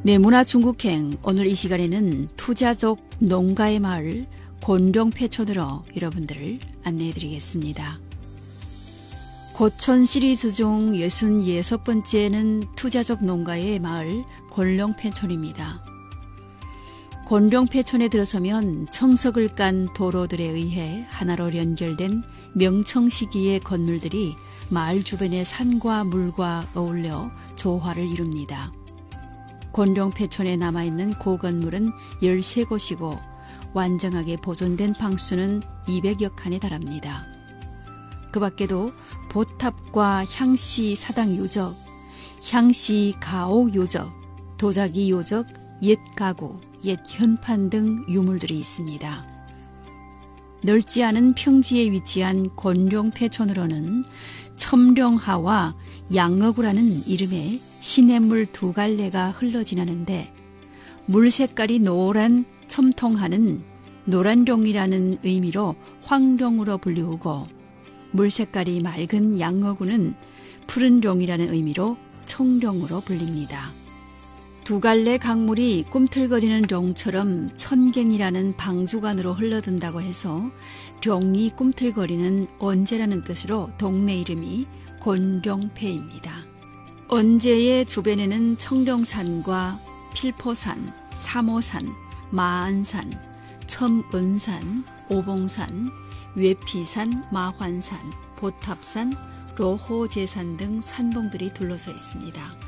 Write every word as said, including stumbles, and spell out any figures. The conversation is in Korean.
네, 문화중국행 오늘 이 시간에는 투자족 농가의 마을 곤룡패촌으로 여러분들을 안내해드리겠습니다. 고촌 시리즈 중 예순여섯 번째는 투자족 농가의 마을 곤룡패촌입니다. 곤룡패촌에 들어서면 청석을 깐 도로들에 의해 하나로 연결된 명청시기의 건물들이 마을 주변의 산과 물과 어울려 조화를 이룹니다. 곤룡패촌에 남아있는 고건물은 열세 곳이고 완전하게 보존된 방수는 이백여 칸에 달합니다. 그 밖에도 보탑과 향시 사당 요적, 향시 가옥 요적, 도자기 요적, 옛 가구, 옛 현판 등 유물들이 있습니다. 넓지 않은 평지에 위치한 곤룡패촌으로는 첨룡하와 양어구라는 이름의 시냇물 두 갈래가 흘러지나는데 물 색깔이 노란 첨통하는 노란룡이라는 의미로 황룡으로 불리우고 물 색깔이 맑은 양어구는 푸른룡이라는 의미로 청룡으로 불립니다. 두 갈래 강물이 꿈틀거리는 룡처럼 천갱이라는 방주관으로 흘러든다고 해서 룡이 꿈틀거리는 언제라는 뜻으로 동네 이름이 곤룡패입니다. 언제의 주변에는 청룡산과 필포산, 삼호산, 마안산, 첨은산, 오봉산, 외피산, 마환산, 보탑산, 로호제산 등 산봉들이 둘러서 있습니다.